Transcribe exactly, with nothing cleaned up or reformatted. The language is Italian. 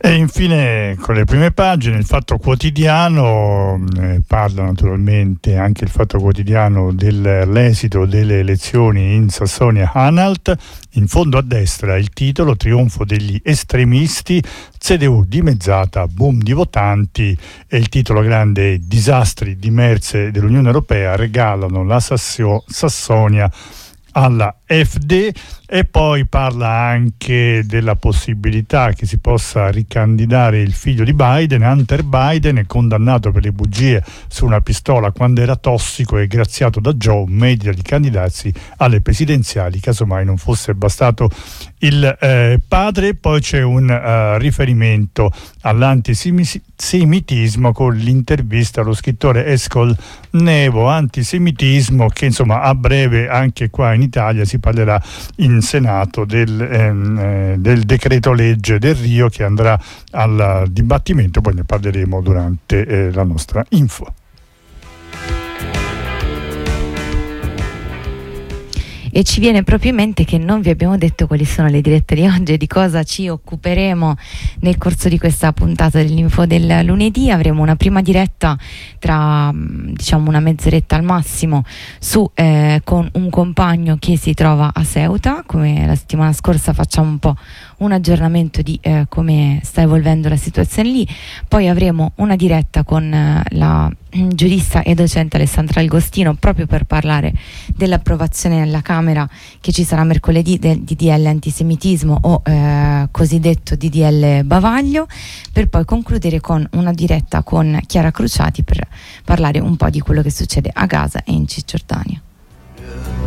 E infine, con le prime pagine, il Fatto Quotidiano eh, parla naturalmente anche il Fatto Quotidiano dell'esito delle elezioni in Sassonia-Anhalt. In fondo a destra il titolo: trionfo degli estremisti, C D U dimezzata, boom di votanti. E il titolo grande: disastri di Merz dell'Unione Europea regalano la Sassio- Sassonia alla F D. E poi parla anche della possibilità che si possa ricandidare il figlio di Biden. Hunter Biden è condannato per le bugie su una pistola quando era tossico e graziato da Joe, medita di candidarsi alle presidenziali casomai non fosse bastato il eh, padre. Poi c'è un uh, riferimento all'antisemitismo con l'intervista allo scrittore Eskol Nevo. Antisemitismo che insomma a breve anche qua in Italia si parlerà in Senato del, ehm, del decreto legge del Rio che andrà al dibattimento, poi ne parleremo durante eh, la nostra info. E ci viene proprio in mente che non vi abbiamo detto quali sono le dirette di oggi e di cosa ci occuperemo nel corso di questa puntata dell'info del lunedì. Avremo una prima diretta tra diciamo una mezz'oretta al massimo su eh, con un compagno che si trova a Ceuta. Come la settimana scorsa facciamo un po' un aggiornamento di eh, come sta evolvendo la situazione lì. Poi avremo una diretta con eh, la giurista e docente Alessandra Agostino proprio per parlare dell'approvazione alla Camera che ci sarà mercoledì del D D L antisemitismo o eh, cosiddetto D D L bavaglio, per poi concludere con una diretta con Chiara Cruciati per parlare un po' di quello che succede a Gaza e in Cisgiordania.